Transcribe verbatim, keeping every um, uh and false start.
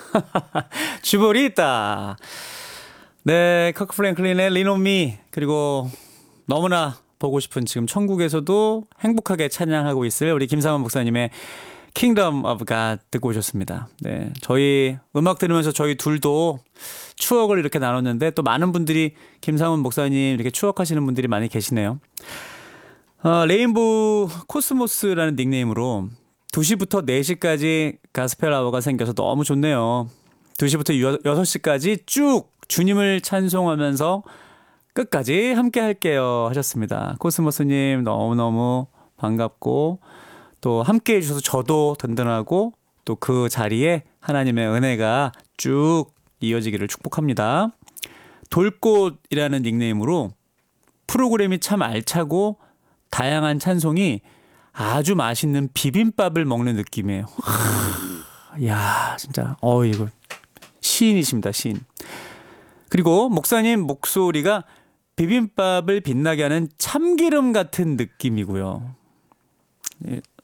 주볼이 있다. 네, 커크 프랭클린의 Lean on Me, 그리고 너무나 보고 싶은 지금 천국에서도 행복하게 찬양하고 있을 우리 김상원 목사님의 Kingdom of God 듣고 오셨습니다. 네, 저희 음악 들으면서 저희 둘도 추억을 이렇게 나눴는데 또 많은 분들이 김상원 목사님 이렇게 추억하시는 분들이 많이 계시네요. 어, 레인보우 코스모스라는 닉네임으로 두 시부터 네 시까지 가스펠 아워가 생겨서 너무 좋네요. 두 시부터 여섯 시까지 쭉 주님을 찬송하면서 끝까지 함께 할게요 하셨습니다. 코스모스님 너무너무 반갑고 또 함께 해주셔서 저도 든든하고 또 그 자리에 하나님의 은혜가 쭉 이어지기를 축복합니다. 돌꽃이라는 닉네임으로 프로그램이 참 알차고 다양한 찬송이 아주 맛있는 비빔밥을 먹는 느낌이에요. 이야 진짜 어 이거 시인이십니다. 시인. 그리고 목사님 목소리가 비빔밥을 빛나게 하는 참기름 같은 느낌이고요.